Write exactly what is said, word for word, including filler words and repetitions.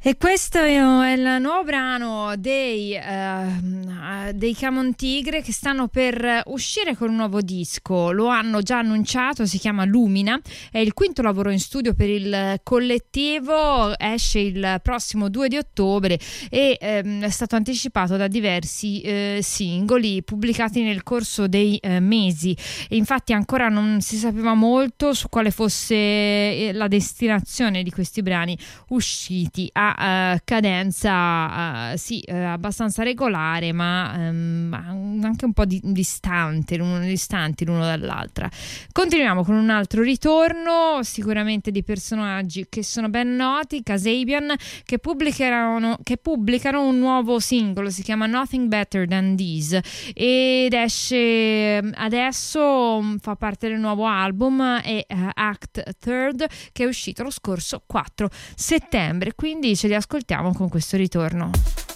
E questo è il nuovo brano dei, uh, dei Camon Tigre, che stanno per uscire con un nuovo disco. Lo hanno già annunciato, si chiama Lumina, è il quinto lavoro in studio per il collettivo, esce il prossimo due di ottobre e um, è stato anticipato da diversi uh, singoli pubblicati nel corso dei uh, mesi. E infatti ancora non si sapeva molto su quale fosse la destinazione di questi brani usciti a Uh, cadenza uh, sì, uh, abbastanza regolare, ma um, anche un po' di, distante, l'uno, distanti l'uno dall'altra. Continuiamo con un altro ritorno, sicuramente di personaggi che sono ben noti, Kasabian, che pubblicheranno che pubblicano un nuovo singolo, si chiama Nothing Better Than This ed esce adesso, fa parte del nuovo album, è uh, Act Third, che è uscito lo scorso quattro settembre, quindi ce li ascoltiamo con questo ritorno.